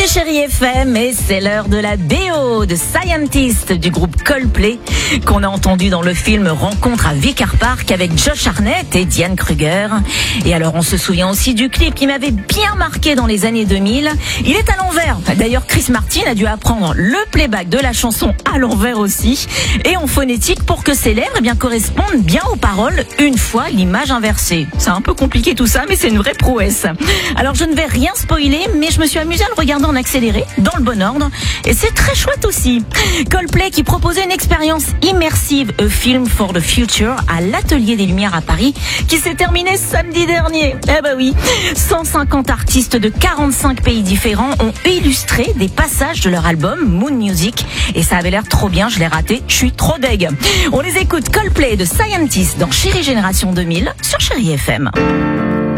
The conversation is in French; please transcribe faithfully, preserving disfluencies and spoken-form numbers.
C'est Chérie F M et c'est l'heure de la B O de Scientist du groupe Coldplay qu'on a entendu dans le film Rencontre à Vicar Park avec Josh Hartnett et Diane Kruger. Et alors on se souvient aussi du clip qui m'avait bien marqué dans les années deux mille. Il est à l'envers. D'ailleurs Chris Martin a dû apprendre le playback de la chanson à l'envers aussi et en phonétique pour que ses lèvres eh bien, correspondent bien aux paroles une fois l'image inversée. C'est un peu compliqué tout ça mais c'est une vraie prouesse. Alors je ne vais rien spoiler mais je me suis amusée à le regarder en accéléré, dans le bon ordre, et c'est très chouette aussi. Coldplay qui proposait une expérience immersive, A Film for the Future, à l'Atelier des Lumières à Paris, qui s'est terminé samedi dernier. Eh ben oui, cent cinquante artistes de quarante-cinq pays différents ont illustré des passages de leur album Moon Music, et ça avait l'air trop bien, je l'ai raté, je suis trop deg. On les écoute, Coldplay de Scientist dans Chérie Génération deux mille sur Chérie F M.